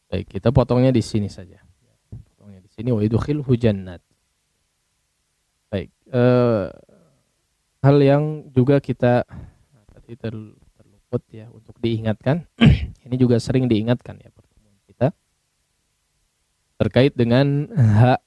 Baik, kita potongnya di sini saja. Potongnya di sini wa yudkhilhu jannat. Baik, hal yang juga kita tadi terluput ya untuk diingatkan. Ini juga sering diingatkan ya pertemuan kita terkait dengan hak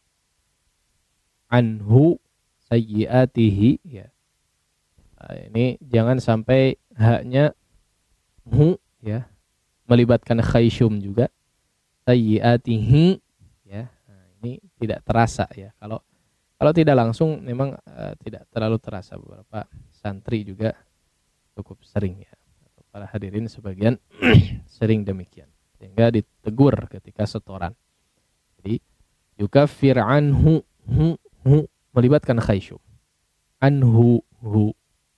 anhu sayyiatihi ya. Nah, ini jangan sampai haknya hu ya melibatkan khaysyum juga sayyiatihi ya. Nah, ini tidak terasa ya. Kalau tidak langsung memang tidak terlalu terasa. Beberapa santri juga cukup sering ya. Para hadirin sebagian sering demikian. Sehingga ditegur ketika setoran. Jadi yukaffir anhu hu melibatkan khaysyum. Anhu hu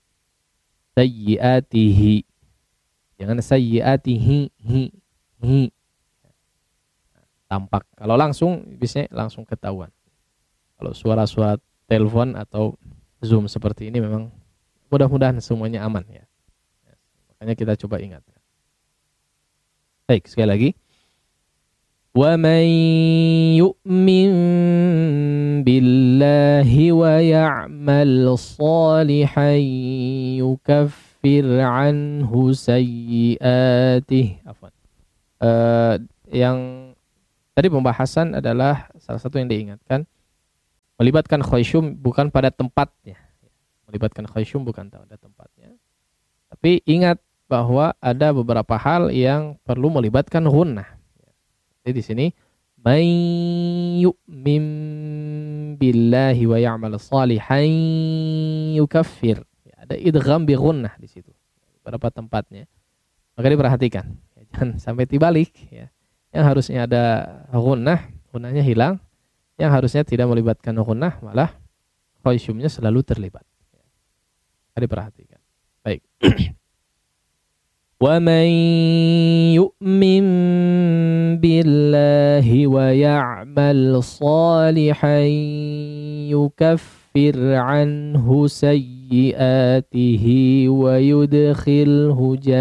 sayyiatihi. Jangan sayyiatihi hi. Tampak. Kalau langsung biasanya langsung ketahuan. Kalau suara-suara telepon atau Zoom seperti ini memang mudah-mudahan semuanya aman ya. Makanya kita coba ingat. Baik, sekali lagi. Wa man yu'min billahi wa ya'mal salihan yukaffir anhu sayyi'atih. Yang tadi pembahasan adalah salah satu yang diingatkan melibatkan khaysyum bukan pada tempatnya. Melibatkan khaysyum bukan pada tempatnya. Tapi ingat bahwa ada beberapa hal yang perlu melibatkan gunnah. Jadi di sini may yu'min billahi wa ya'mal salihan yukaffir. Ada idgham bi gunnah di situ. Beberapa tempatnya. Maka diperhatikan. Jangan sampai dibalik ya. Yang harusnya ada gunnahnya hilang. Yang harusnya tidak melibatkan gunnah malah khaysyumnya selalu terlibat. Maka diperhatikan. Baik. Wa man yu'min billahi wa ya'mal salihan yukaffir anhu sayyi'atihi wa yudkhilhu